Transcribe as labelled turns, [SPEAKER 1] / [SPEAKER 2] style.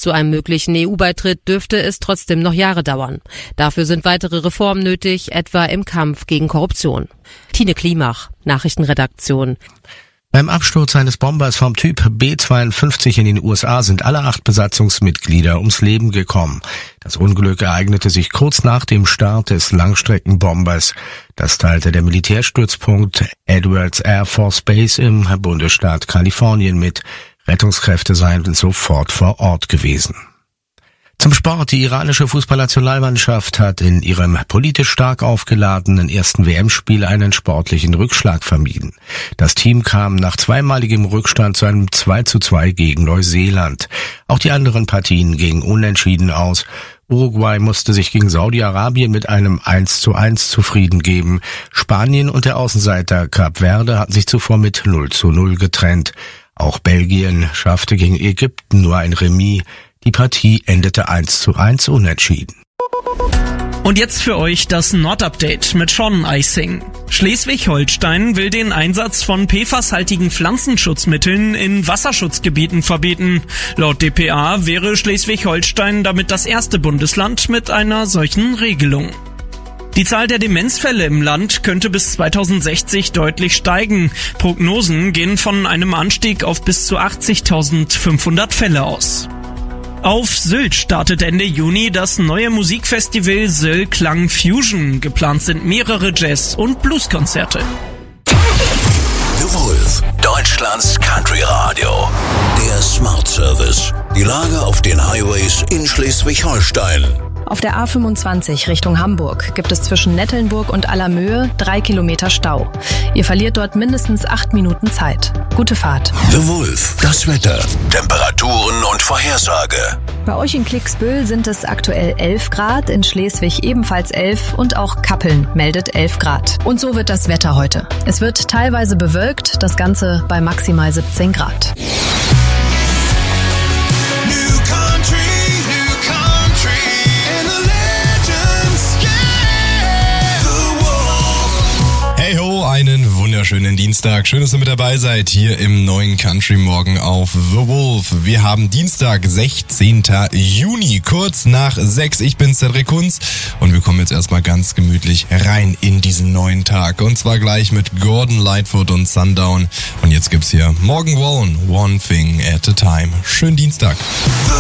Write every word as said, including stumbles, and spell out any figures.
[SPEAKER 1] zu einem möglichen E U-Beitritt dürfte es trotzdem noch Jahre dauern. Dafür sind weitere Reformen nötig, etwa im Kampf gegen Korruption. Tine Klimach, Nachrichtenredaktion.
[SPEAKER 2] Beim Absturz eines Bombers vom Typ B zweiundfünfzig in den U S A sind alle acht Besatzungsmitglieder ums Leben gekommen. Das Unglück ereignete sich kurz nach dem Start des Langstreckenbombers. Das teilte der Militärstützpunkt Edwards Air Force Base im Bundesstaat Kalifornien mit. Rettungskräfte seien sofort vor Ort gewesen. Zum Sport. Die iranische Fußballnationalmannschaft hat in ihrem politisch stark aufgeladenen ersten W M-Spiel einen sportlichen Rückschlag vermieden. Das Team kam nach zweimaligem Rückstand zu einem zwei zu zwei gegen Neuseeland. Auch die anderen Partien gingen unentschieden aus. Uruguay musste sich gegen Saudi-Arabien mit einem eins zu eins zufrieden geben. Spanien und der Außenseiter Kap Verde hatten sich zuvor mit null zu null getrennt. Auch Belgien schaffte gegen Ägypten nur ein Remis. Die Partie endete eins zu eins unentschieden.
[SPEAKER 3] Und jetzt für euch das Nordupdate mit Sean Eising. Schleswig-Holstein will den Einsatz von P F A S-haltigen Pflanzenschutzmitteln in Wasserschutzgebieten verbieten. Laut D P A wäre Schleswig-Holstein damit das erste Bundesland mit einer solchen Regelung. Die Zahl der Demenzfälle im Land könnte bis zweitausendsechzig deutlich steigen. Prognosen gehen von einem Anstieg auf bis zu achtzigtausendfünfhundert Fälle aus. Auf Sylt startet Ende Juni das neue Musikfestival Sylt Klang Fusion. Geplant sind mehrere Jazz- und Blueskonzerte.
[SPEAKER 4] The Wolf, Deutschlands Country Radio. Der Smart Service. Die Lage auf den Highways in Schleswig-Holstein.
[SPEAKER 5] Auf der A fünfundzwanzig Richtung Hamburg gibt es zwischen Nettelnburg und Allermöhe drei Kilometer Stau. Ihr verliert dort mindestens acht Minuten Zeit. Gute Fahrt.
[SPEAKER 4] The Wolf, das Wetter, Temperaturen und Vorhersage.
[SPEAKER 5] Bei euch in Klicksbühl sind es aktuell elf Grad, in Schleswig ebenfalls elf und auch Kappeln meldet elf Grad. Und so wird das Wetter heute. Es wird teilweise bewölkt, das Ganze bei maximal siebzehn Grad.
[SPEAKER 6] Einen wunderschönen Dienstag. Schön, dass ihr mit dabei seid hier im neuen Country Morgen auf The Wolf. Wir haben Dienstag, sechzehnten Juni, kurz nach sechs. Ich bin Cedric Kunz und wir kommen jetzt erstmal ganz gemütlich rein in diesen neuen Tag. Und zwar gleich mit Gordon Lightfoot und Sundown. Und jetzt gibt's hier Morgan Wallen, One Thing at a Time. Schönen Dienstag.